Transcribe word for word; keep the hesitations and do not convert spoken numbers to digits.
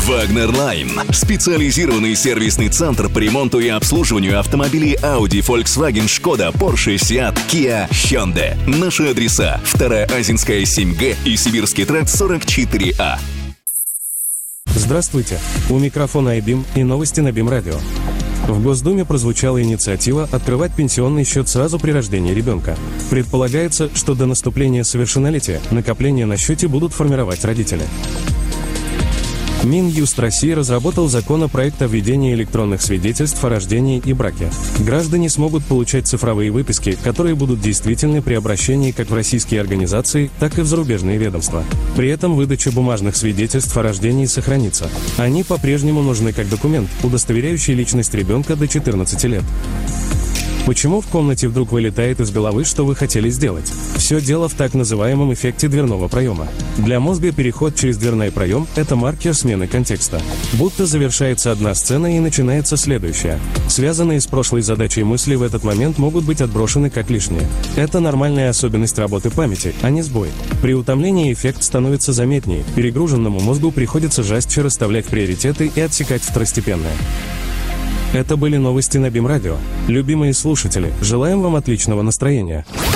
Wagner Line – специализированный сервисный центр по ремонту и обслуживанию автомобилей Audi, Volkswagen, Skoda, Porsche, Seat, Kia, Hyundai. Наши адреса: Вторая Азинская, семь Г и Сибирский тракт, сорок четыре А. Здравствуйте, у микрофона айбим и новости на БИМ-радио. В Госдуме прозвучала инициатива открывать пенсионный счет сразу при рождении ребенка. Предполагается, что до наступления совершеннолетия накопления на счете будут формировать родители. Минюст России разработал законопроект о введении электронных свидетельств о рождении и браке. Граждане смогут получать цифровые выписки, которые будут действительны при обращении как в российские организации, так и в зарубежные ведомства. При этом выдача бумажных свидетельств о рождении сохранится. Они по-прежнему нужны как документ, удостоверяющий личность ребенка до четырнадцати лет. Почему в комнате вдруг вылетает из головы, что вы хотели сделать? Все дело в так называемом эффекте дверного проема. Для мозга переход через дверной проем – это маркер смены контекста. Будто завершается одна сцена и начинается следующая. Связанные с прошлой задачей мысли в этот момент могут быть отброшены как лишние. Это нормальная особенность работы памяти, а не сбой. При утомлении эффект становится заметнее, перегруженному мозгу приходится жестче расставлять приоритеты и отсекать второстепенное. Это были новости на БИМ-радио. Любимые слушатели, желаем вам отличного настроения.